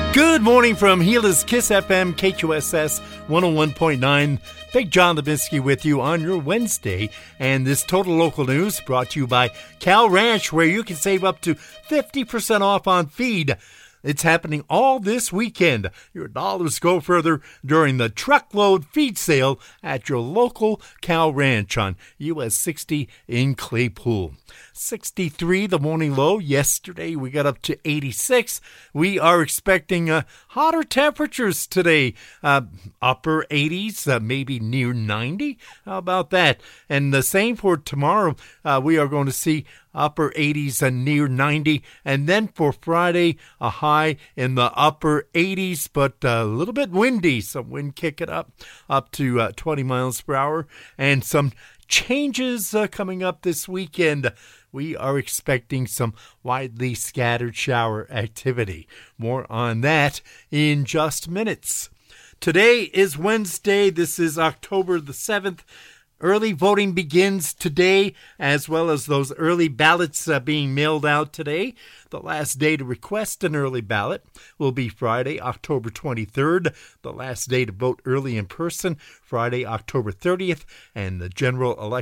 Good morning from Gila's Kiss FM, KQSS 101.9. Big John Levinsky with you on your Wednesday. And this Total Local News brought to you by Cal Ranch, where you can save up to 50% off on feed. It's happening all this weekend. Your dollars go further during the truckload feed sale at your local Cal Ranch on US 60 in Claypool. 63 the morning low. Yesterday we got up to 86. We are expecting hotter temperatures today. Upper 80s, maybe near 90. How about that? And the same for tomorrow. We are going to see upper 80s and near 90. And then for Friday, a high in the upper 80s, but a little bit windy. Some wind kicking up to 20 miles per hour. And some changes coming up this weekend. We are expecting some widely scattered shower activity. More on that in just minutes. Today is Wednesday. This is October the 7th. Early voting begins today, as well as those early ballots being mailed out today. The last day to request an early ballot will be Friday, October 23rd. The last day to vote early in person, Friday, October 30th. And the general election